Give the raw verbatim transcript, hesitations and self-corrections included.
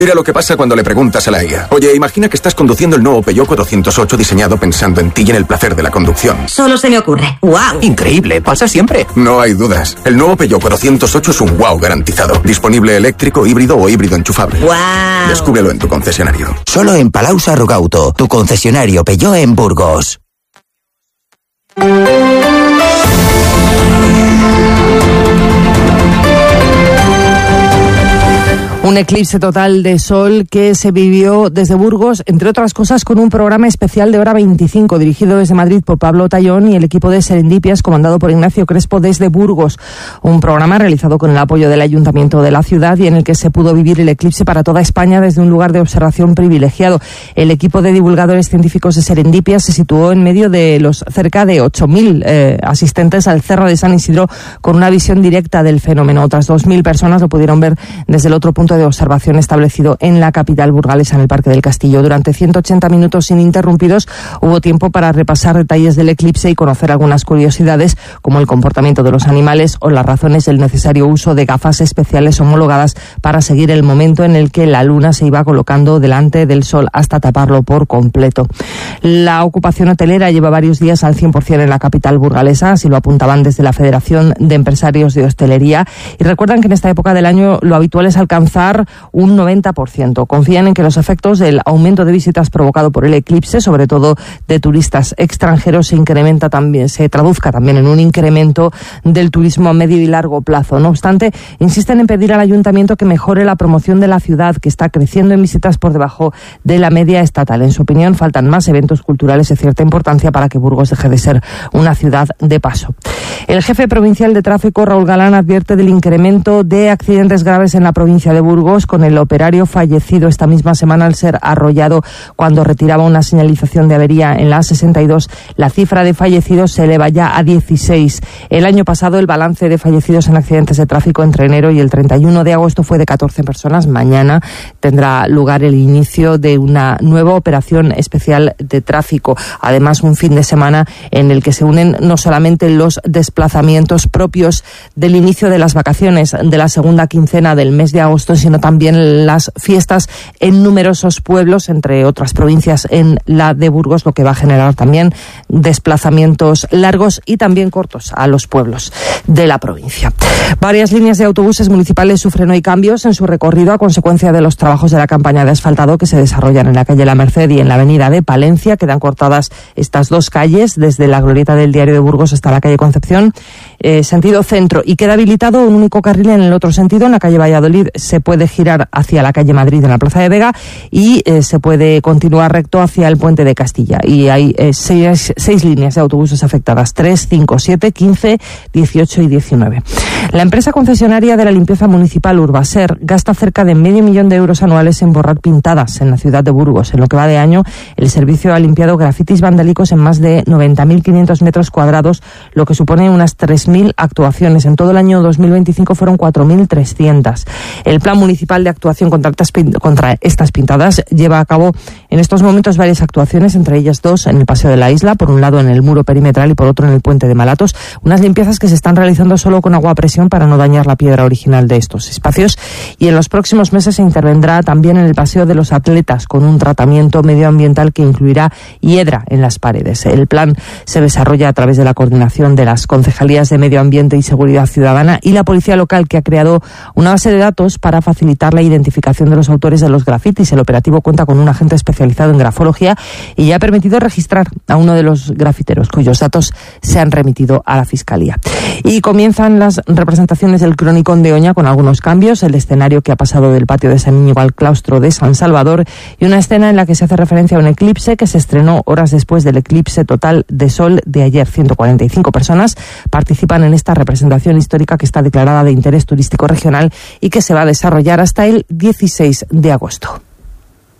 Mira lo que pasa cuando le preguntas a la I A. Oye, imagina que estás conduciendo el nuevo Peugeot cuatrocientos ocho diseñado pensando en ti y en el placer de la conducción. Solo se me ocurre. ¡Wow! Increíble, pasa siempre. No hay dudas. El nuevo Peugeot cuatrocientos ocho es un wow garantizado. Disponible eléctrico, híbrido o híbrido enchufable. ¡Wow! Descúbrelo en tu concesionario. Solo en Palau Sarrogauto, tu concesionario Peugeot en Burgos. Un eclipse total de sol que se vivió desde Burgos, entre otras cosas, con un programa especial de hora veinticinco, dirigido desde Madrid por Pablo Tallón y el equipo de Serendipias, comandado por Ignacio Crespo desde Burgos. Un programa realizado con el apoyo del Ayuntamiento de la ciudad y en el que se pudo vivir el eclipse para toda España desde un lugar de observación privilegiado. El equipo de divulgadores científicos de Serendipias se situó en medio de los cerca de ocho mil eh, asistentes al Cerro de San Isidro con una visión directa del fenómeno. Otras dos mil personas lo pudieron ver desde el otro punto de observación establecido en la capital burgalesa, en el Parque del Castillo. Durante ciento ochenta minutos ininterrumpidos hubo tiempo para repasar detalles del eclipse y conocer algunas curiosidades, como el comportamiento de los animales o las razones del necesario uso de gafas especiales homologadas para seguir el momento en el que la luna se iba colocando delante del sol hasta taparlo por completo. La ocupación hotelera lleva varios días al cien por ciento en la capital burgalesa, así lo apuntaban desde la Federación de Empresarios de Hostelería, y recuerdan que en esta época del año lo habitual es alcanzar un noventa por ciento. Confían en que los efectos del aumento de visitas provocado por el eclipse, sobre todo de turistas extranjeros, se incrementa también, se traduzca también en un incremento del turismo a medio y largo plazo. No obstante, insisten en pedir al Ayuntamiento que mejore la promoción de la ciudad, que está creciendo en visitas por debajo de la media estatal. En su opinión, faltan más eventos culturales de cierta importancia para que Burgos deje de ser una ciudad de paso. El jefe provincial de tráfico, Raúl Galán, advierte del incremento de accidentes graves en la provincia de Burgos, con el operario fallecido esta misma semana al ser arrollado cuando retiraba una señalización de avería en la A sesenta y dos. La cifra de fallecidos se eleva ya a dieciséis. El año pasado el balance de fallecidos en accidentes de tráfico entre enero y el treinta y uno de agosto fue de catorce personas. Mañana tendrá lugar el inicio de una nueva operación especial de tráfico. Además, un fin de semana en el que se unen no solamente los desplazamientos propios del inicio de las vacaciones de la segunda quincena del mes de agosto, sino también las fiestas en numerosos pueblos, entre otras provincias en la de Burgos, lo que va a generar también desplazamientos largos y también cortos a los pueblos de la provincia. Varias líneas de autobuses municipales sufren hoy cambios en su recorrido a consecuencia de los trabajos de la campaña de asfaltado que se desarrollan en la calle La Merced y en la avenida de Palencia. Quedan cortadas estas dos calles desde la glorieta del Diario de Burgos hasta la calle Concepción, eh, sentido centro, y queda habilitado un único carril en el otro sentido. En la calle Valladolid se puede girar hacia la calle Madrid en la Plaza de Vega y eh, se puede continuar recto hacia el Puente de Castilla. Y hay eh, seis, seis líneas de autobuses afectadas: tres, cinco, siete, quince, dieciocho y diecinueve. La empresa concesionaria de la limpieza municipal Urbaser gasta cerca de medio millón de euros anuales en borrar pintadas en la ciudad de Burgos. En lo que va de año, el servicio ha limpiado grafitis vandálicos en más de noventa mil quinientos metros cuadrados, lo que supone unas tres mil actuaciones. En todo el año dos mil veinticinco fueron cuatro mil trescientas. El plan municipal de actuación contra estas, contra estas pintadas lleva a cabo en estos momentos varias actuaciones, entre ellas dos en el Paseo de la Isla, por un lado en el muro perimetral y por otro en el Puente de Malatos. Unas limpiezas que se están realizando solo con agua a presión para no dañar la piedra original de estos espacios, y en los próximos meses se intervendrá también en el Paseo de los Atletas con un tratamiento medioambiental que incluirá hiedra en las paredes. El plan se desarrolla a través de la coordinación de las concejalías de Medio Ambiente y Seguridad Ciudadana y la Policía Local, que ha creado una base de datos para facilitar la identificación de los autores de los grafitis. El operativo cuenta con un agente especializado en grafología y ya ha permitido registrar a uno de los grafiteros, cuyos datos se han remitido a la Fiscalía. Y comienzan las representaciones del Cronicón de Oña con algunos cambios: el escenario que ha pasado del patio de San Íñigo al claustro de San Salvador, y una escena en la que se hace referencia a un eclipse que se estrenó horas después del eclipse total de sol de ayer. ciento cuarenta y cinco personas participan en esta representación histórica que está declarada de interés turístico regional y que se va a desarrollar hasta el dieciséis de agosto.